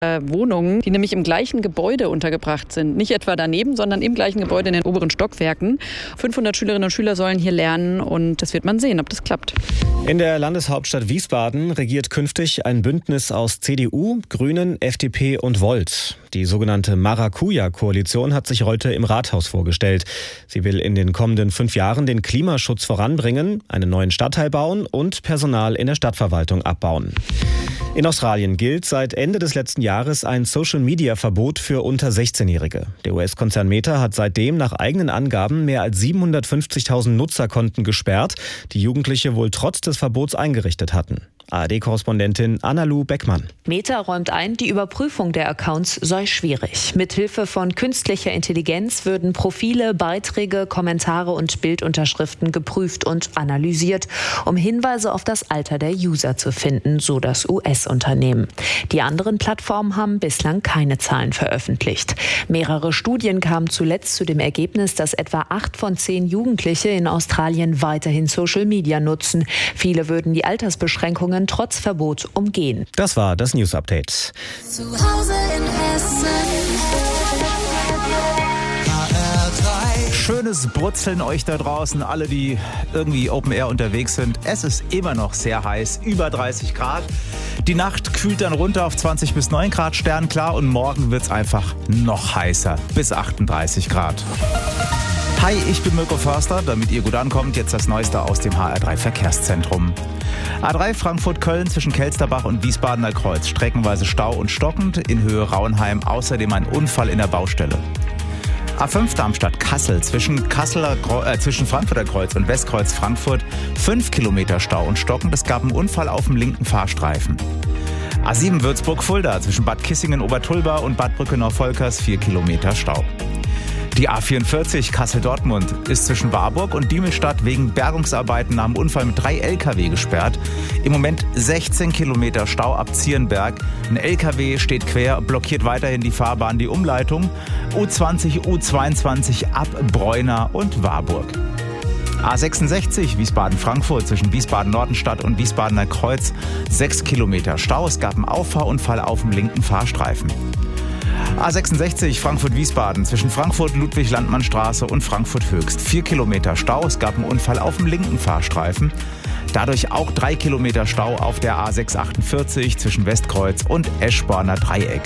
Wohnungen, die nämlich im gleichen Gebäude untergebracht sind. Nicht etwa daneben, sondern im gleichen Gebäude in den oberen Stockwerken. 500 Schülerinnen und Schüler sollen hier lernen und das wird man sehen, ob das klappt. In der Landeshauptstadt Wiesbaden regiert künftig ein Bündnis aus CDU, Grünen, FDP und Volt. Die sogenannte Maracuja-Koalition hat sich heute im Rathaus vorgestellt. Sie will in den kommenden 5 Jahren den Klimaschutz voranbringen, einen neuen Stadtteil bauen und Personal in der Stadtverwaltung abbauen. In Australien gilt seit Ende des letzten Jahres ein Social-Media-Verbot für unter 16-Jährige. Der US-Konzern Meta hat seitdem nach eigenen Angaben mehr als 750.000 Nutzerkonten gesperrt, die Jugendliche wohl trotz des Verbots eingerichtet hatten. ARD-Korrespondentin Anna-Lu Beckmann. Meta räumt ein, die Überprüfung der Accounts sei schwierig. Mithilfe von künstlicher Intelligenz würden Profile, Beiträge, Kommentare und Bildunterschriften geprüft und analysiert, um Hinweise auf das Alter der User zu finden, so das US-Unternehmen. Die anderen Plattformen haben bislang keine Zahlen veröffentlicht. Mehrere Studien kamen zuletzt zu dem Ergebnis, dass etwa 8 von 10 Jugendliche in Australien weiterhin Social Media nutzen. Viele würden die Altersbeschränkungen trotz Verbot umgehen. Das war das News Update. Zu Hause in Hessen. HR3. Schönes Brutzeln euch da draußen, alle, die irgendwie Open Air unterwegs sind. Es ist immer noch sehr heiß, über 30 Grad. Die Nacht kühlt dann runter auf 20 bis 9 Grad sternklar und morgen wird es einfach noch heißer, bis 38 Grad. Hi, ich bin Mirko Förster. Damit ihr gut ankommt, jetzt das Neueste aus dem HR3 Verkehrszentrum. A3 Frankfurt-Köln zwischen Kelsterbach und Wiesbadener Kreuz. Streckenweise Stau und stockend, in Höhe Rauenheim außerdem ein Unfall in der Baustelle. A5 Darmstadt-Kassel zwischen Frankfurter Kreuz und Westkreuz Frankfurt 5 Kilometer Stau und stockend. Es gab einen Unfall auf dem linken Fahrstreifen. A7 Würzburg-Fulda zwischen Bad Kissingen-Obertulba und Bad Brücke-Neuvolkers 4 Kilometer Stau. Die A44 Kassel-Dortmund ist zwischen Warburg und Diemelstadt wegen Bergungsarbeiten nach dem Unfall mit 3 LKW gesperrt. Im Moment 16 Kilometer Stau ab Zierenberg. Ein LKW steht quer, blockiert weiterhin die Fahrbahn, die Umleitung. U20, U22 ab Breuna und Warburg. A66 Wiesbaden-Frankfurt zwischen Wiesbaden-Nordenstadt und Wiesbadener Kreuz 6 Kilometer Stau. Es gab einen Auffahrunfall auf dem linken Fahrstreifen. A66 Frankfurt-Wiesbaden zwischen Frankfurt-Ludwig-Landmann-Straße und Frankfurt-Höchst 4 Kilometer Stau. Es gab einen Unfall auf dem linken Fahrstreifen. Dadurch auch 3 Kilometer Stau auf der A648 zwischen Westkreuz und Eschborner Dreieck.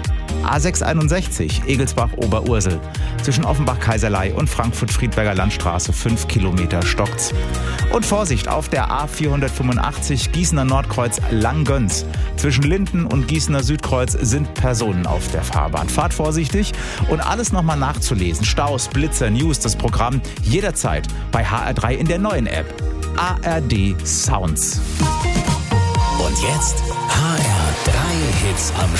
A661 Egelsbach-Oberursel zwischen Offenbach-Kaiserlei und Frankfurt-Friedberger Landstraße 5 Kilometer stockt's. Und Vorsicht auf der A485 Gießener Nordkreuz Langgöns. Zwischen Linden und Gießener Südkreuz sind Personen auf der Fahrbahn. Fahrt vorsichtig und alles nochmal nachzulesen. Staus, Blitzer, News, das Programm jederzeit bei HR3 in der neuen App. ARD Sounds. Und jetzt HR3 Hits am